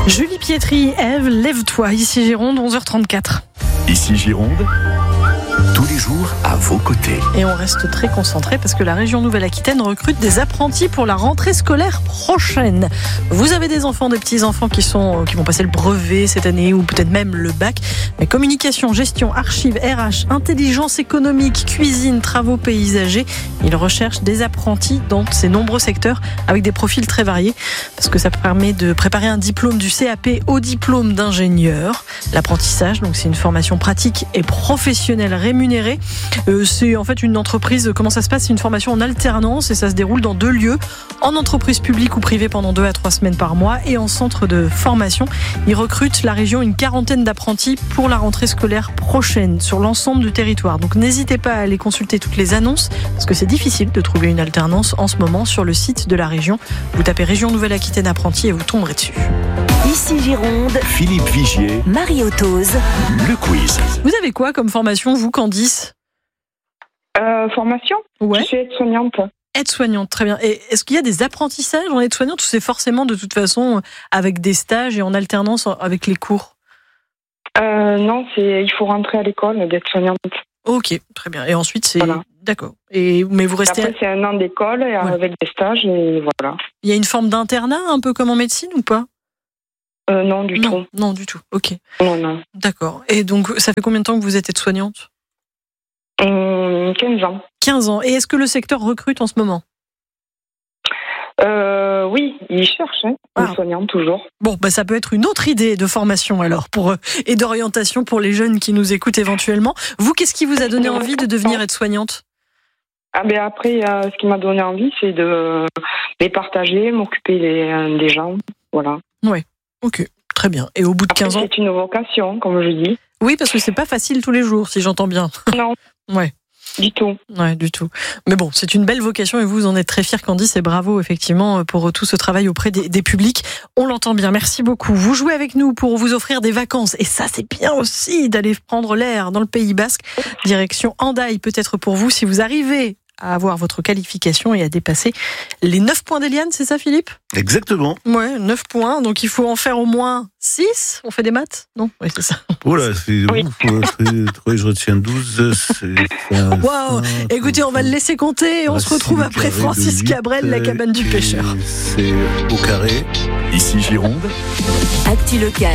Julie Pietri, Ève, lève-toi. Ici Gironde, 11h34. Ici Gironde, tous les jours à vos côtés. Et on reste très concentré parce que la région Nouvelle-Aquitaine recrute des apprentis pour la rentrée scolaire prochaine. Vous avez des enfants, des petits-enfants qui vont passer le brevet cette année ou peut-être même le bac. Mais communication, gestion, archives, RH, intelligence économique, cuisine, travaux paysagers. Ils recherchent des apprentis dans ces nombreux secteurs avec des profils très variés parce que ça permet de préparer un diplôme du CAP au diplôme d'ingénieur. L'apprentissage, donc c'est une formation pratique et professionnelle rémunérée. C'est en fait une entreprise, comment ça se passe ? C'est une formation en alternance et ça se déroule dans 2 lieux, en entreprise publique ou privée pendant 2 à 3 semaines par mois et en centre de formation. Ils recrutent la région une 40aine d'apprentis pour la rentrée scolaire prochaine sur l'ensemble du territoire. Donc n'hésitez pas à aller consulter toutes les annonces parce que c'est difficile de trouver une alternance en ce moment sur le site de la région. Vous tapez Région Nouvelle-Aquitaine apprentis et vous tomberez dessus. Ici Gironde, Philippe Vigier, Marie Autoz. le quiz. Vous avez quoi comme formation, vous, Candice ? Formation. Ouais. Je suis aide-soignante. Aide-soignante, très bien. Et est-ce qu'il y a des apprentissages en aide-soignante ou c'est forcément de toute façon avec des stages et en alternance avec les cours ? Non, il faut rentrer à l'école d'aide-soignante. Ok, très bien. Et ensuite, c'est... Voilà. D'accord. Mais vous restez... Après, c'est 1 an d'école et avec des stages et voilà. Il y a une forme d'internat un peu comme en médecine ou pas ? Non, du tout. Non, du tout. Ok. Non. D'accord. Et donc, ça fait combien de temps que vous êtes aide-soignante ? 15 ans. 15 ans. Et est-ce que le secteur recrute en ce moment ? Oui, ils cherchent, aide-soignante toujours. Bon, ça peut être une autre idée de formation alors et d'orientation pour les jeunes qui nous écoutent éventuellement. Vous, qu'est-ce qui vous a donné envie de devenir aide-soignante ? Après, ce qui m'a donné envie, c'est de les partager, m'occuper des gens. Voilà. Ouais, ok, très bien. Et au bout de 15 ans... C'est une vocation, comme je dis. Oui, parce que c'est pas facile tous les jours, si j'entends bien. Non. Ouais. Du tout. Ouais, du tout. Mais bon, c'est une belle vocation et vous en êtes très fiers, Candice, et bravo effectivement pour tout ce travail auprès des publics. On l'entend bien, merci beaucoup. Vous jouez avec nous pour vous offrir des vacances et ça c'est bien aussi d'aller prendre l'air dans le Pays Basque. Direction Hendaye peut-être pour vous si vous arrivez à avoir votre qualification et à dépasser les 9 points d'Eliane, c'est ça Philippe ? Exactement. Ouais, 9 points, donc il faut en faire au moins 6. On fait des maths ? Non ? Oui, c'est ça. Oh là, c'est Oui. ouf. Je retiens 12. Waouh ! Écoutez, on va le laisser compter et on se retrouve après Francis Cabrel, La cabane du pêcheur. C'est au carré. Ici Gironde, Actu local.